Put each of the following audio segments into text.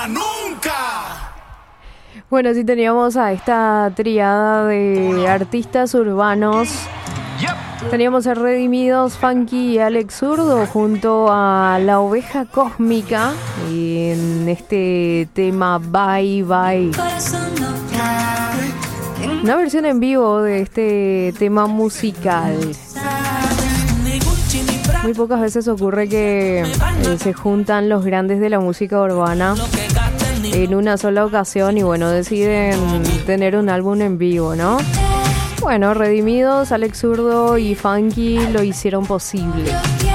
¡Nunca! Bueno, sí teníamos a esta triada de artistas urbanos. Teníamos a Redimidos, Funky y Alex Zurdo junto a La Oveja Cósmica en este tema Bye Bye. Una versión en vivo de este tema musical. Muy pocas veces ocurre que se juntan los grandes de la música urbana en una sola ocasión y bueno, deciden tener un álbum en vivo, ¿no? Bueno, Redimidos, Alex Zurdo y Funky lo hicieron posible.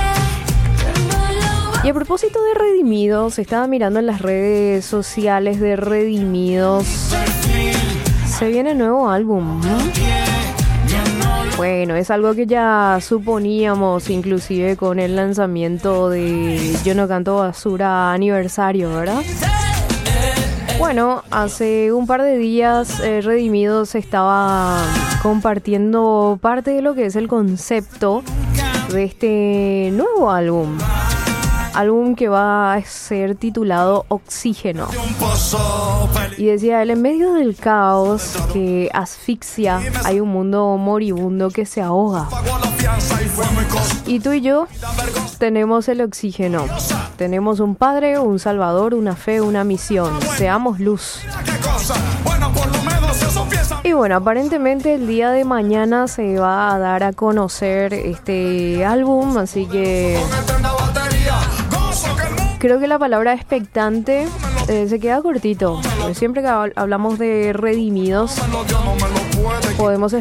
Y a propósito de Redimidos, estaba mirando en las redes sociales de Redimidos. Se viene nuevo álbum, ¿no? Bueno, es algo que ya suponíamos inclusive con el lanzamiento de Yo No Canto Basura aniversario, ¿verdad? Bueno, hace un par de días Redimidos estaba compartiendo parte de lo que es el concepto de este nuevo álbum. Álbum que va a ser titulado Oxígeno. Y decía él, en medio del caos que asfixia, hay un mundo moribundo que se ahoga. Y tú y yo tenemos el oxígeno. Tenemos un padre, un salvador, una fe, una misión. Seamos luz. Y bueno, aparentemente el día de mañana se va a dar a conocer este álbum, así que creo que la palabra expectante se queda cortito. Siempre que hablamos de Redimidos, podemos